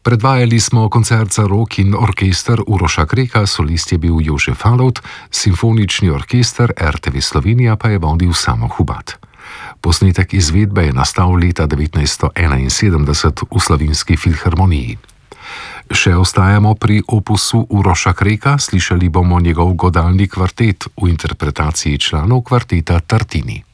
Predvajali smo koncert za rok in orkester Uroša Kreka, solist je bil Jože Falovt, simfonični orkester RTV Slovenija pa je vodil Samo Hubat. Posnetek izvedbe je nastal leta 1971 v Slovenski filharmoniji. Še ostajamo pri opusu Uroša Kreka, slišali bomo njegov godalni kvartet v interpretaciji članov kvarteta Tartini.